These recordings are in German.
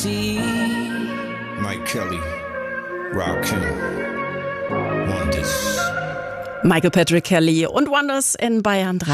Mike Kelly, Rakim, Wonders. Michael Patrick Kelly und Wonders in Bayern 3.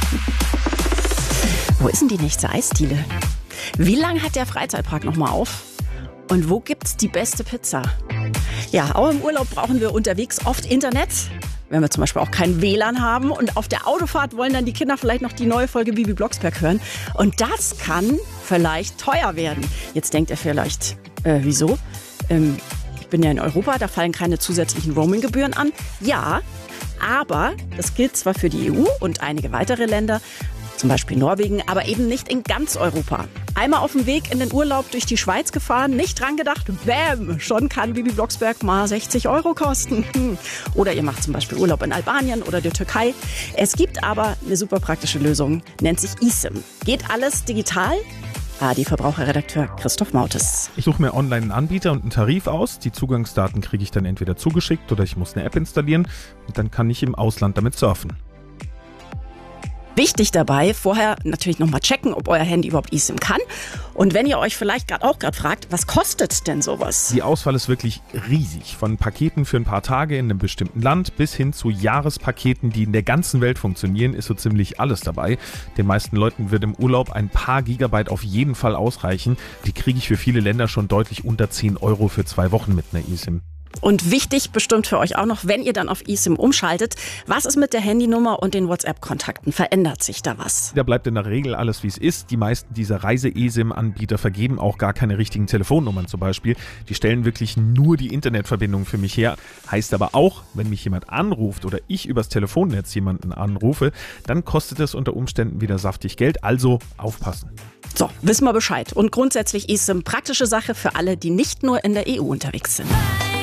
Wo ist denn die nächste Eisdiele? Wie lange hat der Freizeitpark noch mal auf? Und wo gibt's die beste Pizza? Ja, auch im Urlaub brauchen wir unterwegs oft Internet, wenn wir zum Beispiel auch kein WLAN haben. Und auf der Autofahrt wollen dann die Kinder vielleicht noch die neue Folge Bibi Blocksberg hören. Und das kann vielleicht teuer werden. Jetzt denkt ihr vielleicht, wieso? Ich bin ja in Europa, da fallen keine zusätzlichen Roaminggebühren an. Ja, aber das gilt zwar für die EU und einige weitere Länder, zum Beispiel Norwegen, aber eben nicht in ganz Europa. Einmal auf dem Weg in den Urlaub durch die Schweiz gefahren, nicht dran gedacht, bäm, schon kann Bibi Blocksberg mal 60 € kosten. Oder ihr macht zum Beispiel Urlaub in Albanien oder der Türkei. Es gibt aber eine super praktische Lösung, nennt sich eSIM. Geht alles digital? ARD-Verbraucherredakteur Christoph Mautes. Ich suche mir online einen Anbieter und einen Tarif aus. Die Zugangsdaten kriege ich dann entweder zugeschickt oder ich muss eine App installieren und dann kann ich im Ausland damit surfen. Wichtig dabei, vorher natürlich nochmal checken, ob euer Handy überhaupt eSIM kann. Und wenn ihr euch vielleicht gerade fragt, was kostet denn sowas? Die Auswahl ist wirklich riesig. Von Paketen für ein paar Tage in einem bestimmten Land bis hin zu Jahrespaketen, die in der ganzen Welt funktionieren, ist so ziemlich alles dabei. Den meisten Leuten wird im Urlaub ein paar Gigabyte auf jeden Fall ausreichen. Die kriege ich für viele Länder schon deutlich unter 10 € für 2 Wochen mit einer eSIM. Und wichtig bestimmt für euch auch noch, wenn ihr dann auf eSIM umschaltet, was ist mit der Handynummer und den WhatsApp-Kontakten? Verändert sich da was? Da bleibt in der Regel alles, wie es ist. Die meisten dieser Reise-eSIM-Anbieter vergeben auch gar keine richtigen Telefonnummern zum Beispiel. Die stellen wirklich nur die Internetverbindung für mich her. Heißt aber auch, wenn mich jemand anruft oder ich übers Telefonnetz jemanden anrufe, dann kostet es unter Umständen wieder saftig Geld. Also aufpassen. So, wissen wir Bescheid. Und grundsätzlich eSIM praktische Sache für alle, die nicht nur in der EU unterwegs sind.